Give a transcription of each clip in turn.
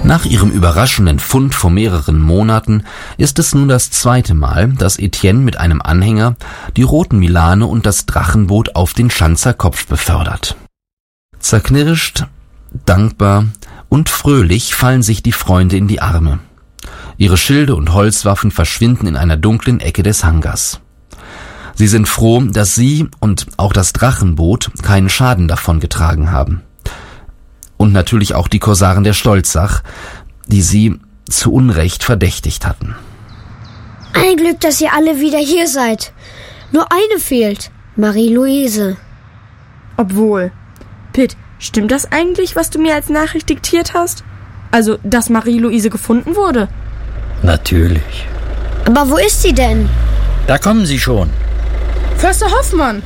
Nach ihrem überraschenden Fund vor mehreren Monaten ist es nun das zweite Mal, dass Etienne mit einem Anhänger die roten Milane und das Drachenboot auf den Schanzer Kopf befördert. Zerknirscht, dankbar und fröhlich fallen sich die Freunde in die Arme. Ihre Schilde und Holzwaffen verschwinden in einer dunklen Ecke des Hangars. Sie sind froh, dass sie und auch das Drachenboot keinen Schaden davongetragen haben. Und natürlich auch die Korsaren der Stolzach, die sie zu Unrecht verdächtigt hatten. Ein Glück, dass ihr alle wieder hier seid. Nur eine fehlt, Marie-Louise. Obwohl, Pitt, stimmt das eigentlich, was du mir als Nachricht diktiert hast? Also, dass Marie-Louise gefunden wurde? Natürlich. Aber wo ist sie denn? Da kommen sie schon. Förster Hoffmann!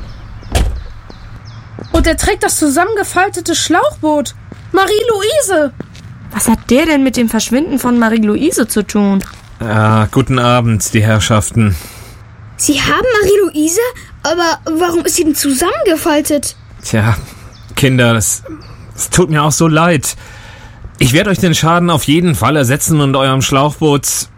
Und er trägt das zusammengefaltete Schlauchboot. Marie-Louise! Was hat der denn mit dem Verschwinden von Marie-Louise zu tun? Guten Abend, die Herrschaften. Sie haben Marie-Louise? Aber warum ist sie denn zusammengefaltet? Tja, Kinder, es tut mir auch so leid. Ich werde euch den Schaden auf jeden Fall ersetzen und eurem Schlauchboot,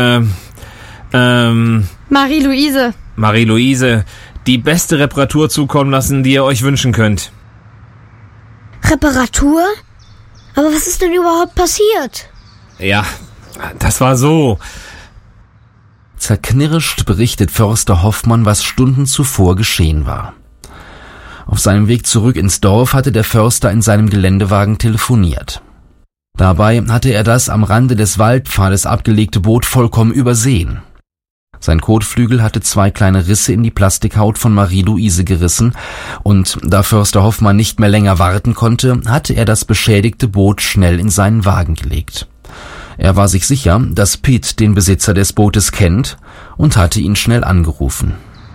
Marie-Louise, die beste Reparatur zukommen lassen, die ihr euch wünschen könnt. Reparatur? Aber was ist denn überhaupt passiert? Ja, das war so. Zerknirscht berichtet Förster Hoffmann, was Stunden zuvor geschehen war. Auf seinem Weg zurück ins Dorf hatte der Förster in seinem Geländewagen telefoniert. Dabei hatte er das am Rande des Waldpfades abgelegte Boot vollkommen übersehen. Sein Kotflügel hatte 2 kleine Risse in die Plastikhaut von Marie-Louise gerissen, und da Förster Hoffmann nicht mehr länger warten konnte, hatte er das beschädigte Boot schnell in seinen Wagen gelegt. Er war sich sicher, dass Pitt den Besitzer des Bootes kennt, und hatte ihn schnell angerufen.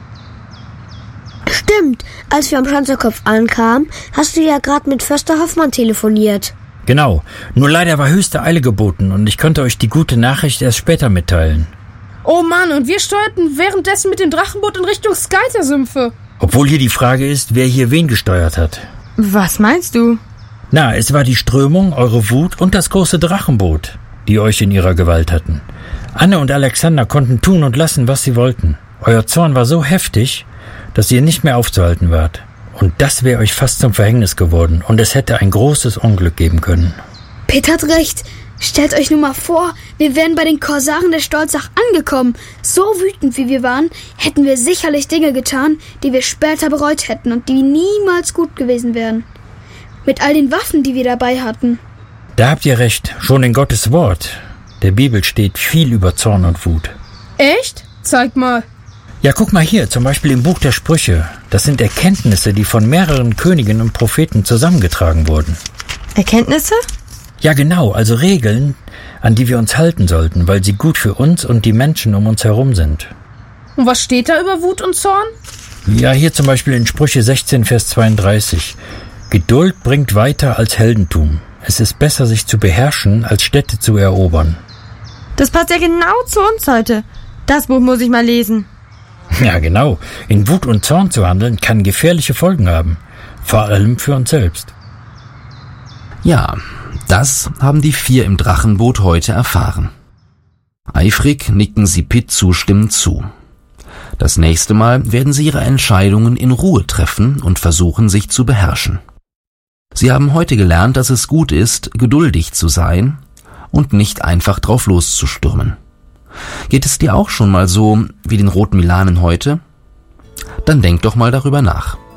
Stimmt, als wir am Schanzerkopf ankamen, hast du ja gerade mit Förster Hoffmann telefoniert. Genau, nur leider war höchste Eile geboten und ich konnte euch die gute Nachricht erst später mitteilen. Oh Mann, und wir steuerten währenddessen mit dem Drachenboot in Richtung Skyter-Sümpfe. Obwohl hier die Frage ist, wer hier wen gesteuert hat. Was meinst du? Na, es war die Strömung, eure Wut und das große Drachenboot, die euch in ihrer Gewalt hatten. Anne und Alexander konnten tun und lassen, was sie wollten. Euer Zorn war so heftig, dass ihr nicht mehr aufzuhalten wart. Und das wäre euch fast zum Verhängnis geworden und es hätte ein großes Unglück geben können. Pitt hat recht. Stellt euch nur mal vor, wir wären bei den Korsaren der Stolzach angekommen. So wütend wie wir waren, hätten wir sicherlich Dinge getan, die wir später bereut hätten und die niemals gut gewesen wären. Mit all den Waffen, die wir dabei hatten. Da habt ihr recht, schon in Gottes Wort. Der Bibel steht viel über Zorn und Wut. Echt? Zeig mal. Ja, guck mal hier, zum Beispiel im Buch der Sprüche. Das sind Erkenntnisse, die von mehreren Königen und Propheten zusammengetragen wurden. Erkenntnisse? Ja, genau, also Regeln, an die wir uns halten sollten, weil sie gut für uns und die Menschen um uns herum sind. Und was steht da über Wut und Zorn? Ja, hier zum Beispiel in Sprüche 16, Vers 32. Geduld bringt weiter als Heldentum. Es ist besser, sich zu beherrschen, als Städte zu erobern. Das passt ja genau zu uns heute. Das Buch muss ich mal lesen. Ja, genau. In Wut und Zorn zu handeln, kann gefährliche Folgen haben. Vor allem für uns selbst. Ja, das haben die 4 im Drachenboot heute erfahren. Eifrig nicken sie Pitt zustimmend zu. Das nächste Mal werden sie ihre Entscheidungen in Ruhe treffen und versuchen, sich zu beherrschen. Sie haben heute gelernt, dass es gut ist, geduldig zu sein und nicht einfach drauf loszustürmen. Geht es dir auch schon mal so wie den roten Milanen heute? Dann denk doch mal darüber nach.